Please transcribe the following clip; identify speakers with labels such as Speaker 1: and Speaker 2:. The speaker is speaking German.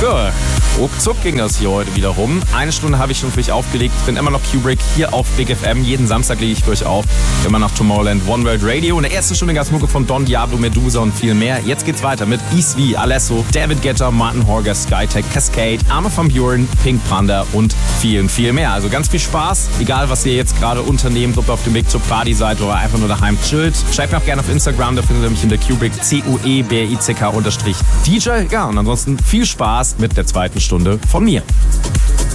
Speaker 1: Ja, ruckzuck ging das hier heute wieder rum. Eine Stunde habe ich schon für euch aufgelegt. Ich bin immer noch Kubrick hier auf Big FM. Jeden Samstag lege ich für euch auf. Immer noch Tomorrowland One World Radio. In der ersten Stunde gab es Mucke von Don Diablo, Medusa und viel mehr. Jetzt geht's weiter mit Easy, Alesso, David Guetta, Martin Horger, Skytech, Cascade, Armin van Buuren, Pink Panda und viel, viel mehr. Also ganz viel Spaß. Egal, was ihr jetzt gerade unternehmt, ob ihr auf dem Weg zur Party seid oder einfach nur daheim chillt. Schreibt mir auch gerne auf Instagram, da findet ihr mich in der Kubrick, Cuebrick_DJ. Ja, und ansonsten viel Spaß mit der zweiten Stunde von mir.